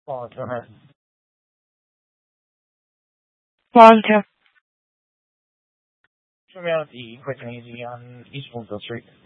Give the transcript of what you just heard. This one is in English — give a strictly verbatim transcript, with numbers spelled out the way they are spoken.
Pause, go ahead. Volunteer. Show me out the quick and easy on East Bloomfield Street.